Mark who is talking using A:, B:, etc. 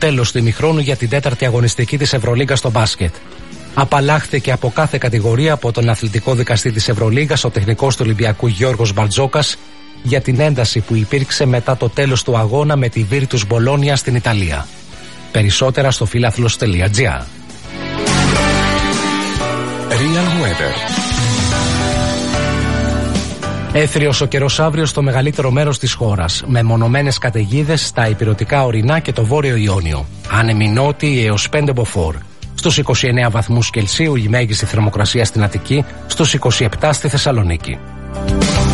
A: τέλος του ημιχρόνου για την 4η αγωνιστική της Ευρωλίγκας στο μπάσκετ. Απαλλάχθηκε από κάθε κατηγορία από τον αθλητικό δικαστή της Ευρωλίγκας ο τεχνικός του Ολυμπιακού Γιώργος Μπαρτζόκας για την ένταση που υπήρξε μετά το τέλος του αγώνα με τη Virtus Bologna στην Ιταλία. Περισσότερα στο φιλαθλος.gr.
B: Real Weather.
A: Έθριος ο καιρός αύριο στο μεγαλύτερο μέρος της χώρας, με μονομένες καταιγίδες στα ηπειρωτικά ορεινά και το βόρειο Ιόνιο. Άνεμοι νότιοι έως 5 μποφόρ. Στους 29 βαθμούς Κελσίου η μέγιστη θερμοκρασία στην Αττική, στους 27 στη Θεσσαλονίκη.